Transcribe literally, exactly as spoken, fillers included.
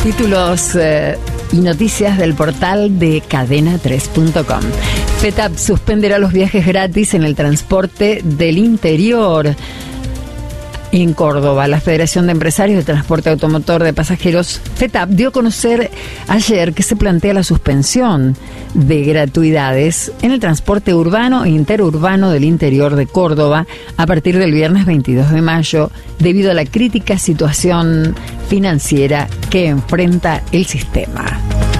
Títulos eh, y noticias del portal de cadena tres punto com. FETAP suspenderá los viajes gratis en el transporte del interior. En Córdoba, la Federación de Empresarios de Transporte Automotor de Pasajeros, FETAP, dio a conocer ayer que se plantea la suspensión de gratuidades en el transporte urbano e interurbano del interior de Córdoba a partir del viernes veintidós de mayo, debido a la crítica situación financiera que enfrenta el sistema.